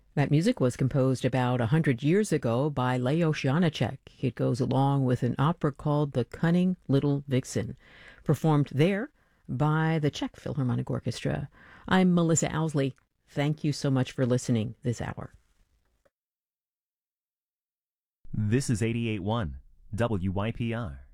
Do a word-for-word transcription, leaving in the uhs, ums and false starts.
That music was composed about a hundred years ago by Leos Janáček. It goes along with an opera called The Cunning Little Vixen, performed there by the Czech Philharmonic Orchestra. I'm Melissa Owsley. Thank you so much for listening this hour. This is eighty-eight point one W Y P R.